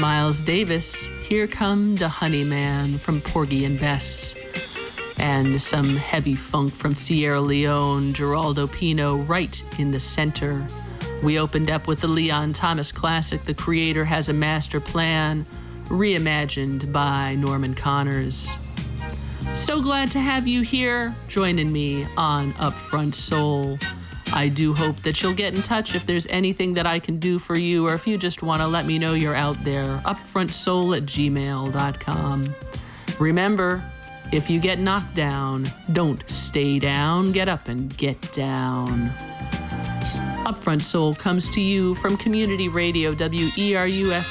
Miles Davis, Here Come the Honeyman from Porgy and Bess. And some heavy funk from Sierra Leone, Geraldo Pino, right in the center. We opened up with the Leon Thomas classic, The Creator Has a Master Plan, reimagined by Norman Connors. So glad to have you here joining me on Upfront Soul. I do hope that you'll get in touch if there's anything that I can do for you, or if you just want to let me know you're out there, upfrontsoul@gmail.com. Remember, if you get knocked down, don't stay down, get up and get down. Upfront Soul comes to you from Community Radio, WERU